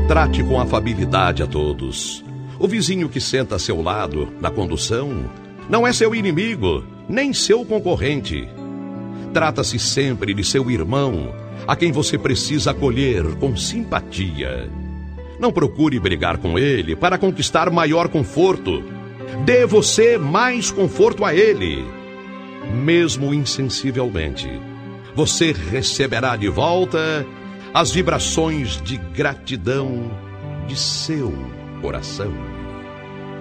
Trate com afabilidade a todos. O vizinho que senta a seu lado, na condução, não é seu inimigo, nem seu concorrente. Trata-se sempre de seu irmão, a quem você precisa acolher com simpatia. Não procure brigar com ele para conquistar maior conforto. Dê você mais conforto a ele. Mesmo insensivelmente, você receberá de volta as vibrações de gratidão de seu coração.